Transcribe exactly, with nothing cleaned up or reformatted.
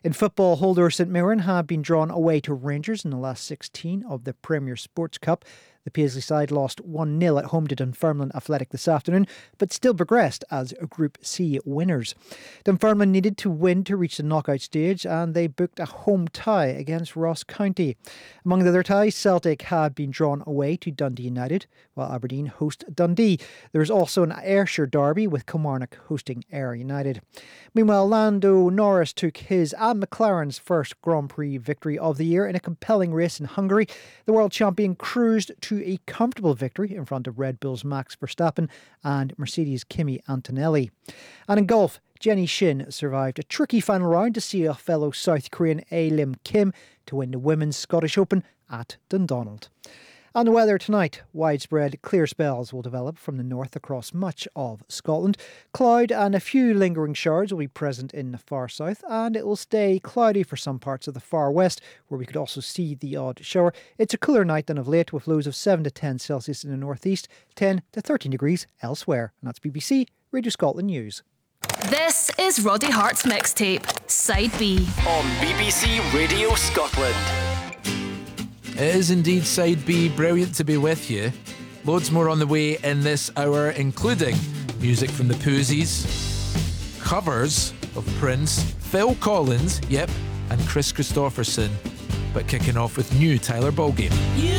In football, Holder St Mirren have been drawn away to Rangers in the last sixteen of the Premier Sports Cup. The Paisley side lost one nil at home to Dunfermline Athletic this afternoon, but still progressed as Group C winners. Dunfermline needed to win to reach the knockout stage, and they booked a home tie against Ross County. Among the other ties, Celtic had been drawn away to Dundee United, while Aberdeen host Dundee. There is also an Ayrshire derby with Kilmarnock hosting Ayr United. Meanwhile, Lando Norris took his and McLaren's first Grand Prix victory of the year in a compelling race in Hungary. The world champion cruised to a comfortable victory in front of Red Bull's Max Verstappen and Mercedes' Kimi Antonelli. And in golf, Jenny Shin survived a tricky final round to see a fellow South Korean A Lim Kim to win the Women's Scottish Open at Dundonald. And the weather tonight, widespread clear spells will develop from the north across much of Scotland. Cloud and a few lingering showers will be present in the far south, and it will stay cloudy for some parts of the far west, where we could also see the odd shower. It's a cooler night than of late, with lows of seven to ten Celsius in the northeast, ten to thirteen degrees elsewhere. And that's B B C Radio Scotland News. This is Roddy Hart's mixtape, Side B. On B B C Radio Scotland. It is indeed Side B, brilliant to be with you. Loads more on the way in this hour, including music from the Poozies, covers of Prince, Phil Collins, yep, and Chris Christopherson. But kicking off with new Tyler Ballgame.